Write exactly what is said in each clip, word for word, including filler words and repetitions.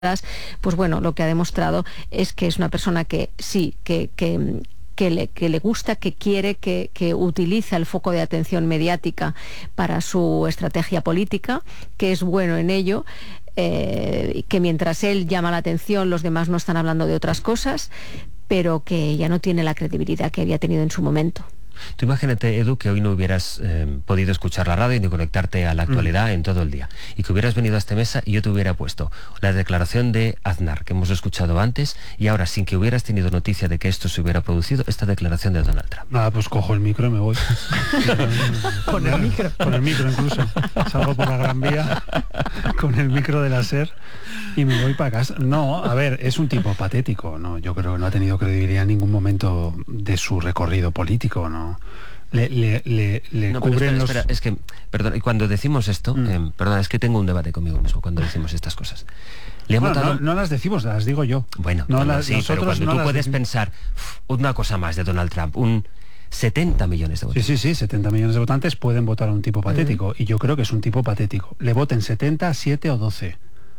pues bueno, lo que ha demostrado es que es una persona que sí, que, que, que, le, que le gusta, que quiere, que, que utiliza el foco de atención mediática para su estrategia política, que es bueno en ello, eh, que mientras él llama la atención, los demás no están hablando de otras cosas, pero que ya no tiene la credibilidad que había tenido en su momento. Tú imagínate, Edu, que hoy no hubieras eh, podido escuchar la radio ni conectarte a la actualidad mm. en todo el día, y que hubieras venido a esta mesa y yo te hubiera puesto la declaración de Aznar, que hemos escuchado antes, y ahora, sin que hubieras tenido noticia de que esto se hubiera producido, esta declaración de Donald Trump. Nada, pues cojo el micro y me voy. Con el micro. Con el micro incluso. Salgo por la Gran Vía con el micro de la SER y me voy para casa. No, a ver, es un tipo patético, ¿no? Yo creo que no ha tenido credibilidad en ningún momento de su recorrido político, ¿no? Le, le, le, le no, cubren espera, los... espera, es que, perdón, y cuando decimos esto, mm. eh, perdón, es que tengo un debate conmigo mismo cuando decimos estas cosas. Le bueno, votado... no, no las decimos, las digo yo. Bueno, no no, las, sí, pero cuando no tú las puedes decimos. pensar una cosa más de Donald Trump, un setenta millones de votantes. Sí, sí, sí, setenta millones de votantes pueden votar a un tipo patético, mm. y yo creo que es un tipo patético. Le voten setenta, siete o doce.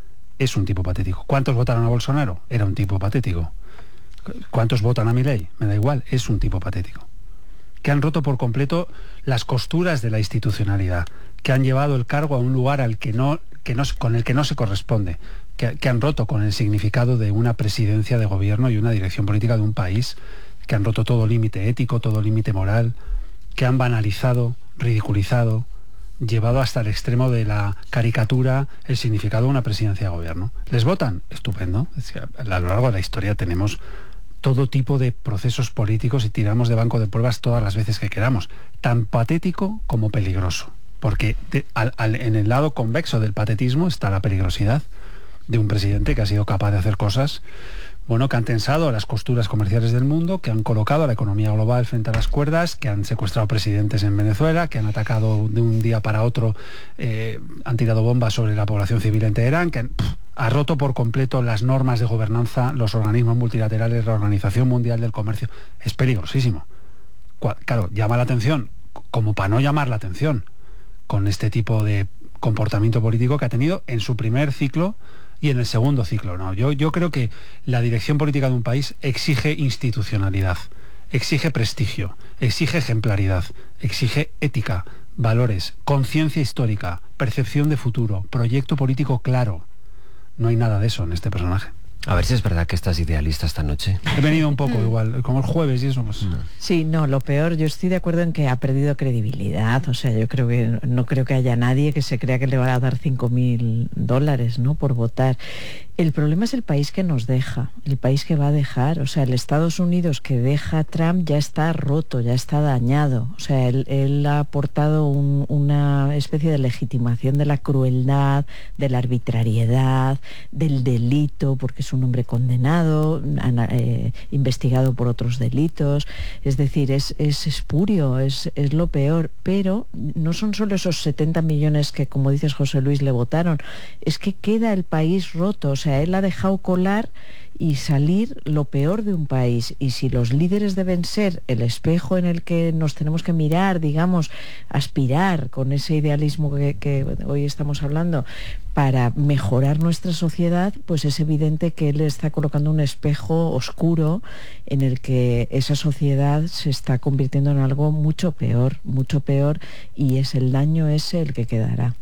Es un tipo patético. ¿Cuántos votaron a Bolsonaro? Era un tipo patético. ¿Cuántos votan a Milei? Me da igual, es un tipo patético. Que han roto por completo las costuras de la institucionalidad, que han llevado el cargo a un lugar al que no, que no, con el que no se corresponde, que, que han roto con el significado de una presidencia de gobierno y una dirección política de un país, que han roto todo límite ético, todo límite moral, que han banalizado, ridiculizado, llevado hasta el extremo de la caricatura el significado de una presidencia de gobierno. ¿Les votan? Estupendo. Es que a lo largo de la historia tenemos todo tipo de procesos políticos y tiramos de banco de pruebas todas las veces que queramos. Tan patético como peligroso. Porque de, al, al, en el lado convexo del patetismo está la peligrosidad de un presidente que ha sido capaz de hacer cosas, bueno, que han tensado las costuras comerciales del mundo, que han colocado a la economía global frente a las cuerdas, que han secuestrado presidentes en Venezuela, que han atacado de un día para otro, eh, han tirado bombas sobre la población civil en Teherán, que han, pff, ha roto por completo las normas de gobernanza, los organismos multilaterales, la Organización Mundial del Comercio. Es peligrosísimo. Claro, llama la atención, como para no llamar la atención, con este tipo de comportamiento político que ha tenido en su primer ciclo y en el segundo ciclo. No, yo, yo creo que la dirección política de un país exige institucionalidad, exige prestigio, exige ejemplaridad, exige ética, valores, conciencia histórica, percepción de futuro, proyecto político claro. No hay nada de eso en este personaje. A ver si es verdad que estás idealista esta noche. He venido un poco igual, como el jueves y eso. Pues... No. Sí, no, lo peor, yo estoy de acuerdo en que ha perdido credibilidad. O sea, yo creo que no creo que haya nadie que se crea que le va a dar cinco mil dólares, ¿no?, por votar. El problema es el país que nos deja, el país que va a dejar. O sea, el Estados Unidos que deja a Trump ya está roto, ya está dañado. O sea, él, él ha aportado un, una especie de legitimación de la crueldad, de la arbitrariedad, del delito, porque es un hombre condenado, eh, investigado por otros delitos. Es decir, es, es espurio, es, es lo peor. Pero no son solo esos setenta millones que, como dices, José Luis, le votaron. Es que queda el país roto. O sea, él ha dejado colar y salir lo peor de un país. Y si los líderes deben ser el espejo en el que nos tenemos que mirar, digamos, aspirar con ese idealismo que, que hoy estamos hablando, para mejorar nuestra sociedad, pues es evidente que él está colocando un espejo oscuro en el que esa sociedad se está convirtiendo en algo mucho peor, mucho peor, y es el daño ese el que quedará.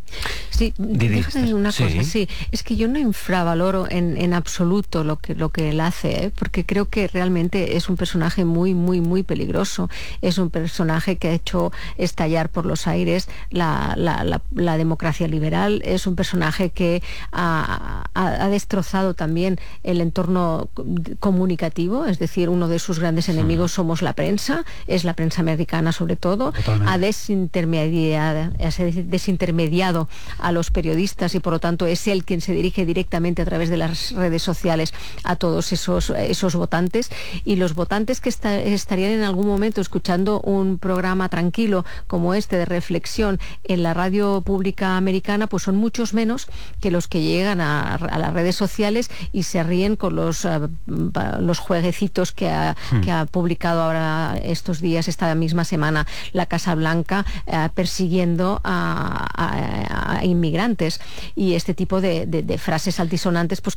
Sí, déjame una sí. cosa, sí, es que yo no infravaloro en, en absoluto lo que, lo que él hace, ¿eh? Porque creo que realmente es un personaje muy, muy, muy peligroso. Es un personaje que ha hecho estallar por los aires la, la, la, la democracia liberal, es un personaje que ha, ha, ha destrozado también el entorno comunicativo, es decir, uno de sus grandes enemigos somos la prensa, es la prensa americana sobre todo. Totalmente. Ha desintermediado, ha desintermediado a los periodistas y por lo tanto es él quien se dirige directamente a través de las redes sociales a todos esos, esos votantes, y los votantes que está, estarían en algún momento escuchando un programa tranquilo como este de reflexión en la radio pública americana, pues son muchos menos que los que llegan a, a las redes sociales y se ríen con los, uh, los jueguecitos que ha, hmm. que ha publicado ahora estos días, esta misma semana, la Casa Blanca, uh, persiguiendo a, a, a inmigrantes, y este tipo de, de, de frases altisonantes pues